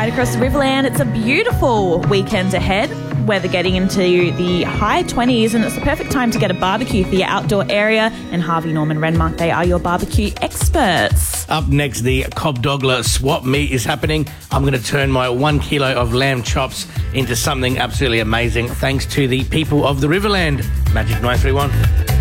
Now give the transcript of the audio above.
right across the Riverland. It's a beautiful weekend ahead. Weather getting into the high 20s, and it's the perfect time to get a barbecue for your outdoor area. And Harvey Norman Renmark, they are your barbecue experts. Up next, the Cobb Dogler swap meet is happening. I'm going to turn my 1 kilo of lamb chops into something absolutely amazing thanks to the people of the Riverland. Magic 931.